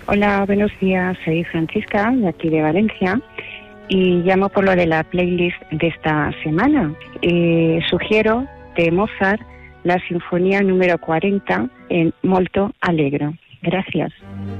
Hola, buenos días. Soy Francisca, de aquí de Valencia, y llamo por lo de la playlist de esta semana. Sugiero de Mozart la Sinfonía número 40 en Molto Allegro. Gracias.